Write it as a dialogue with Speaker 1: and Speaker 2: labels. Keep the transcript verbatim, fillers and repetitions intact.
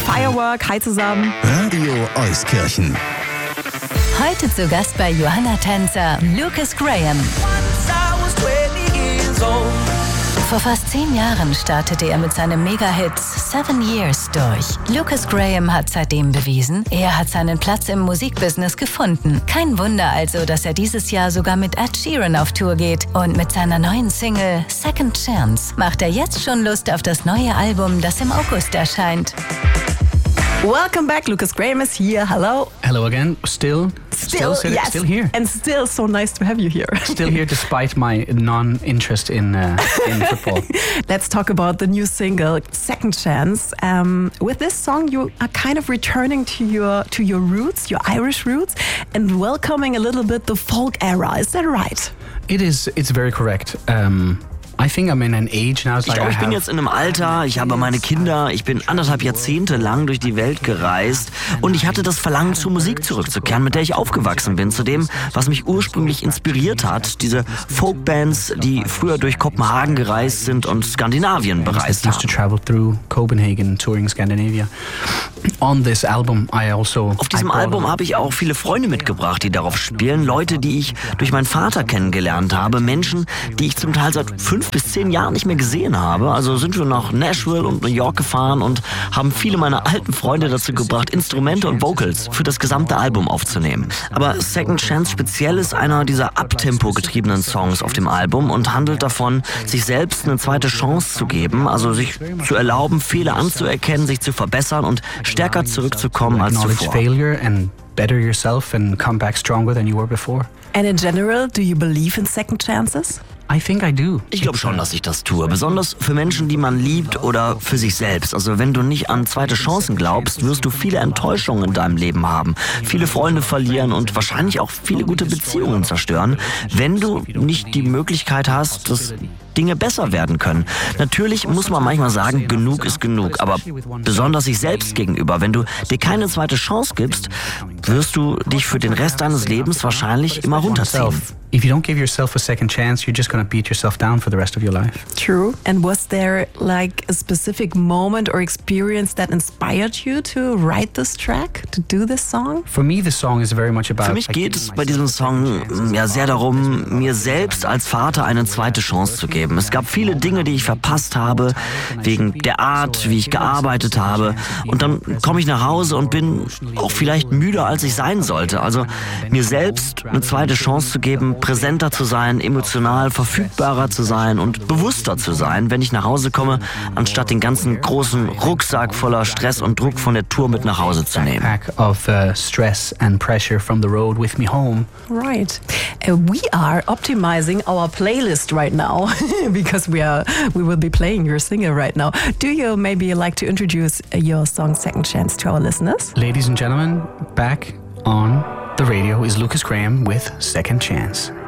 Speaker 1: Firework. Hi zusammen.
Speaker 2: Radio Euskirchen.
Speaker 3: Heute zu Gast bei Johanna Tänzer, Lucas Graham. Vor fast zehn Jahren startete er mit seinem Mega-Hit Seven Years durch. Lucas Graham hat seitdem bewiesen, er hat seinen Platz im Musikbusiness gefunden. Kein Wunder also, dass er dieses Jahr sogar mit Ed Sheeran auf Tour geht. Und mit seiner neuen Single Second Chance macht er jetzt schon Lust auf das neue Album, das im August erscheint.
Speaker 1: Welcome back, Lucas Graham is here. Hello.
Speaker 4: Hello again. Still,
Speaker 1: Still,
Speaker 4: still,
Speaker 1: yes,
Speaker 4: still here.
Speaker 1: And still so nice to have you here.
Speaker 4: Still here despite my non-interest in uh, in football.
Speaker 1: Let's talk about the new single, Second Chance. Um, with this song, you are kind of returning to your to your roots, your Irish roots, and welcoming a little bit the folk era. Is that right?
Speaker 4: It is. It's very correct. Um, I think I'm in an age now. It's
Speaker 5: Ich
Speaker 4: like
Speaker 5: glaube,
Speaker 4: I
Speaker 5: ich bin
Speaker 4: have-
Speaker 5: jetzt in einem Alter, ich habe meine Kinder, ich bin anderthalb Jahrzehnte lang durch die Welt gereist und ich hatte das Verlangen, zur Musik zurückzukehren, mit der ich aufgewachsen bin, zu dem, was mich ursprünglich inspiriert hat, diese Folkbands, die früher durch Kopenhagen gereist sind und Skandinavien bereist
Speaker 4: used to
Speaker 5: haben.
Speaker 4: travel through Copenhagen, touring Scandinavia. On this album, I also.
Speaker 5: Auf diesem
Speaker 4: I brought-
Speaker 5: Album habe ich auch viele Freunde mitgebracht, die darauf spielen. Leute, die ich durch meinen Vater kennengelernt habe. Menschen, die ich zum Teil seit fünf bis zehn Jahren nicht mehr gesehen habe. Also sind wir nach Nashville und New York gefahren und haben viele meiner alten Freunde dazu gebracht, Instrumente und Vocals für das gesamte Album aufzunehmen. Aber Second Chance speziell ist einer dieser Abtempo getriebenen Songs auf dem Album und handelt davon, sich selbst eine zweite Chance zu geben. Also sich zu erlauben, Fehler anzuerkennen, sich zu verbessern und stärker zurückzukommen als
Speaker 4: acknowledge
Speaker 5: zuvor.
Speaker 4: failure and better yourself and come back stronger than you were before.
Speaker 1: And in general, do you believe in second chances?
Speaker 4: I think I do.
Speaker 5: Ich glaube schon, dass ich das tue. Besonders für Menschen, die man liebt oder für sich selbst. Also wenn du nicht an zweite Chancen glaubst, wirst du viele Enttäuschungen in deinem Leben haben. Viele Freunde verlieren und wahrscheinlich auch viele gute Beziehungen zerstören, wenn du nicht die Möglichkeit hast, dass Dinge besser werden können. Natürlich muss man manchmal sagen, genug ist genug. Aber besonders sich selbst gegenüber, wenn du dir keine zweite Chance gibst, wirst du dich für den Rest deines Lebens wahrscheinlich immer runterziehen.
Speaker 4: If you don't give yourself a second chance, you're just going to beat yourself down for the rest of your life.
Speaker 1: True. And was there like a specific moment or experience that inspired you to write this track, to do this song?
Speaker 4: For me, the song is very much about.
Speaker 5: Für mich geht es bei diesem Song ja sehr darum, mir selbst als Vater eine zweite Chance zu geben. Es gab viele Dinge, die ich verpasst habe, wegen der Art, wie ich gearbeitet habe. Und dann komme ich nach Hause und bin auch vielleicht müder, als ich sein sollte. Also mir selbst eine zweite Chance zu geben, präsenter zu sein, emotional verfügbarer zu sein und bewusster zu sein, wenn ich nach Hause komme, anstatt den ganzen großen Rucksack voller Stress und Druck von der Tour mit nach Hause zu nehmen.
Speaker 4: Pack of uh, stress and pressure from the road with me home.
Speaker 1: Right. Uh, we are optimizing our playlist right now because we are we will be playing your single right now. Do you maybe like to introduce your song Second Chance to our listeners?
Speaker 4: Ladies and gentlemen, back on the radio is Lucas Graham with Second Chance.